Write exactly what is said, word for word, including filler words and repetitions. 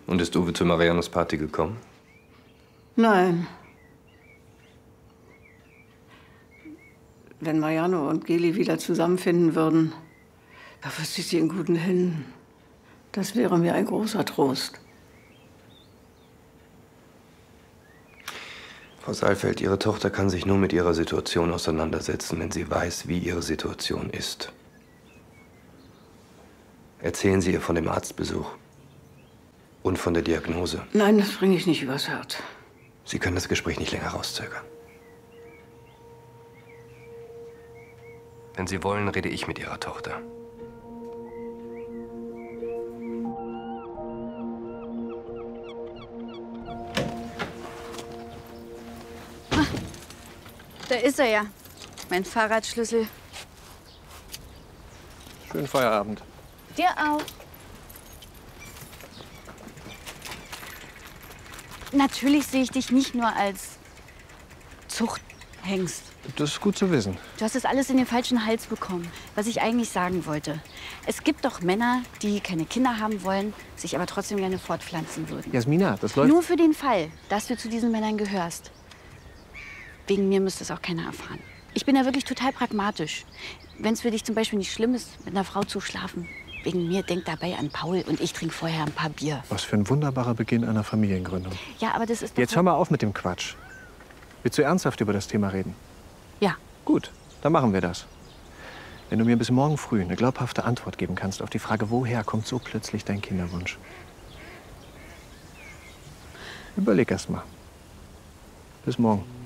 Und ist Uwe zu Marianos Party gekommen? Nein. Wenn Mariano und Geli wieder zusammenfinden würden, da wüsste ich sie in guten Händen. Das wäre mir ein großer Trost. Frau Saalfeld, Ihre Tochter kann sich nur mit ihrer Situation auseinandersetzen, wenn sie weiß, wie ihre Situation ist. Erzählen Sie ihr von dem Arztbesuch und von der Diagnose. Nein, das bringe ich nicht übers Herz. Sie können das Gespräch nicht länger rauszögern. Wenn Sie wollen, rede ich mit Ihrer Tochter. Da ist er ja. Mein Fahrradschlüssel. Schönen Feierabend. Dir auch. Natürlich sehe ich dich nicht nur als Zuchthengst. Das ist gut zu wissen. Du hast das alles in den falschen Hals bekommen. Was ich eigentlich sagen wollte. Es gibt doch Männer, die keine Kinder haben wollen, sich aber trotzdem gerne fortpflanzen würden. Jasmina, das läuft... Nur für den Fall, dass du zu diesen Männern gehörst. Wegen mir müsste es auch keiner erfahren. Ich bin ja wirklich total pragmatisch. Wenn es für dich zum Beispiel nicht schlimm ist, mit einer Frau zu schlafen, wegen mir denk dabei an Paul und ich trinke vorher ein paar Bier. Was für ein wunderbarer Beginn einer Familiengründung. Ja, aber das ist doch... Jetzt hör mal auf mit dem Quatsch. Willst du ernsthaft über das Thema reden? Ja. Gut, dann machen wir das. Wenn du mir bis morgen früh eine glaubhafte Antwort geben kannst auf die Frage, woher kommt so plötzlich dein Kinderwunsch? Überleg erst mal. Bis morgen.